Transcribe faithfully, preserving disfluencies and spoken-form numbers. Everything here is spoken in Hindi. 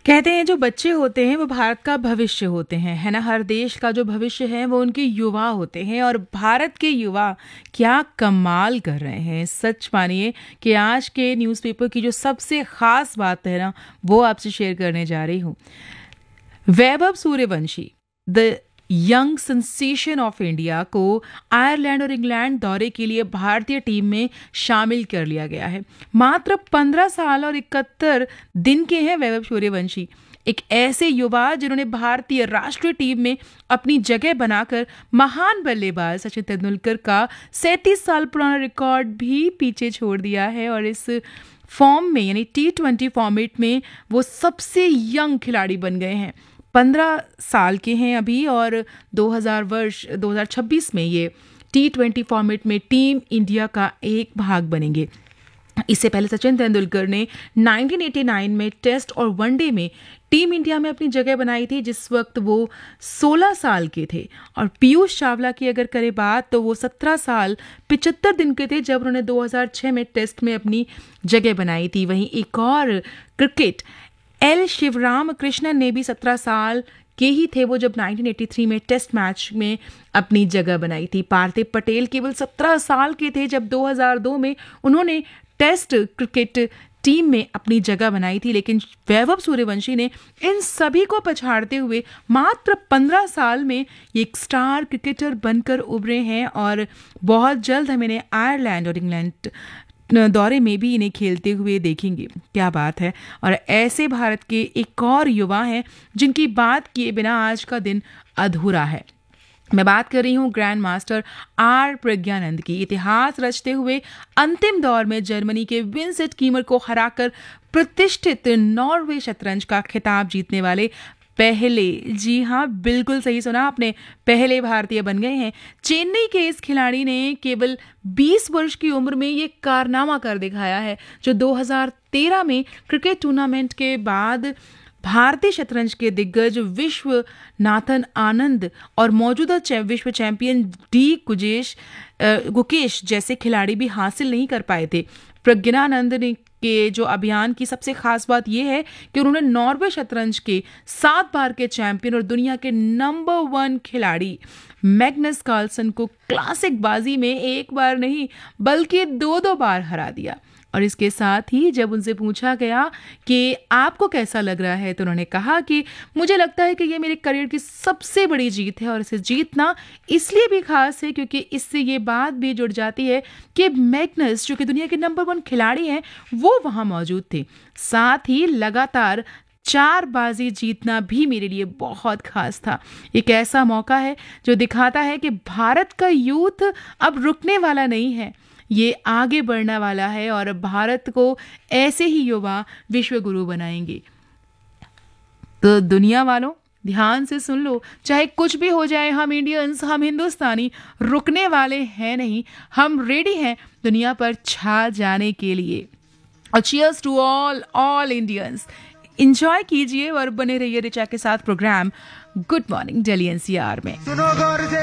कहते हैं जो बच्चे होते हैं वो भारत का भविष्य होते हैं, है ना। हर देश का जो भविष्य है वो उनके युवा होते हैं और भारत के युवा क्या कमाल कर रहे हैं। सच मानिए कि आज के न्यूज़पेपर की जो सबसे खास बात है ना, वो आपसे शेयर करने जा रही हूँ। Vaibhav Suryavanshi, the young sensation of India, को आयरलैंड और इंग्लैंड दौरे के लिए भारतीय टीम में शामिल कर लिया गया है। मात्र पंद्रह साल और इकहत्तर दिन के हैं वैभव सूर्यवंशी, एक ऐसे युवा जिन्होंने भारतीय राष्ट्रीय टीम में अपनी जगह बनाकर महान बल्लेबाज सचिन तेंदुलकर का सैंतीस साल पुराना रिकॉर्ड भी पीछे छोड़ दिया है। और इस फॉर्म में यानी टी ट्वेंटी फॉर्मेट में वो सबसे यंग खिलाड़ी बन गए हैं। पंद्रह साल के हैं अभी और दो हज़ार वर्ष दो हज़ार छब्बीस में ये टी ट्वेंटी फॉर्मेट में टीम इंडिया का एक भाग बनेंगे। इससे पहले सचिन तेंदुलकर ने उन्नीस सौ नवासी में टेस्ट और वनडे में टीम इंडिया में अपनी जगह बनाई थी, जिस वक्त वो सोलह साल के थे। और पीयूष चावला की अगर करें बात तो वो सत्रह साल पचहत्तर दिन के थे जब उन्होंने दो हज़ार छह में टेस्ट में अपनी जगह बनाई थी। वहीं एक और क्रिकेट एल शिवराम कृष्णन ने भी सत्रह साल के ही थे वो जब उन्नीस सौ तिरासी में टेस्ट मैच में अपनी जगह बनाई थी। पार्थिव पटेल केवल सत्रह साल के थे जब दो हज़ार दो में उन्होंने टेस्ट क्रिकेट टीम में अपनी जगह बनाई थी। लेकिन वैभव सूर्यवंशी ने इन सभी को पछाड़ते हुए मात्र पंद्रह साल में एक स्टार क्रिकेटर बनकर उभरे हैं और बहुत जल्द हम इन्हें आयरलैंड और इंग्लैंड दौरे में भी इन्हें खेलते हुए देखेंगे। क्या बात है। और ऐसे भारत के एक और युवा हैं जिनकी बात किए बिना आज का दिन अधूरा है। मैं बात कर रही हूँ ग्रैंड मास्टर आर प्रज्ञानंद की। इतिहास रचते हुए अंतिम दौर में जर्मनी के विंसेंट कीमर को हराकर प्रतिष्ठित नॉर्वे शतरंज का खिताब जीतने वाले पहले, जी हाँ बिल्कुल सही सुना आपने, पहले भारतीय बन गए हैं। चेन्नई के इस खिलाड़ी ने केवल बीस वर्ष की उम्र में ये कारनामा कर दिखाया है, जो दो हज़ार तेरह में क्रिकेट टूर्नामेंट के बाद भारतीय शतरंज के दिग्गज विश्वनाथन आनंद और मौजूदा विश्व चैंपियन डी गुजेश गुकेश जैसे खिलाड़ी भी हासिल नहीं कर पाए थे। प्रज्ञानंद ने के जो अभियान की सबसे खास बात यह है कि उन्होंने नॉर्वे शतरंज के सात बार के चैंपियन और दुनिया के नंबर वन खिलाड़ी मैग्नस कार्लसन को क्लासिक बाजी में एक बार नहीं बल्कि दो दो बार हरा दिया। और इसके साथ ही जब उनसे पूछा गया कि आपको कैसा लग रहा है, तो उन्होंने कहा कि मुझे लगता है कि ये मेरे करियर की सबसे बड़ी जीत है और इसे जीतना इसलिए भी खास है क्योंकि इससे ये बात भी जुड़ जाती है कि मैग्नस जो कि दुनिया के नंबर वन खिलाड़ी हैं वो वहाँ मौजूद थे। साथ ही लगातार चार बाजी जीतना भी मेरे लिए बहुत खास था। एक ऐसा मौका है जो दिखाता है कि भारत का यूथ अब रुकने वाला नहीं है, ये आगे बढ़ने वाला है और भारत को ऐसे ही युवा विश्व गुरु बनाएंगे। तो दुनिया वालों ध्यान से सुन लो, चाहे कुछ भी हो जाए, हम इंडियंस, हम हिंदुस्तानी रुकने वाले हैं नहीं। हम रेडी हैं दुनिया पर छा जाने के लिए। और cheers to all all Indians. Enjoy कीजिए और बने रहिए रिचा के साथ programme good morning Delhi NCR में।